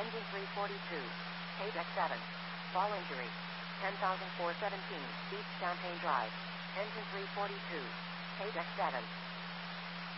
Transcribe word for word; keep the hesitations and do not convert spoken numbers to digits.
Engine three forty-two. K deck seven. Fall injury. ten thousand four hundred seventeen. East Champagne Drive. Engine three forty-two. K deck seven.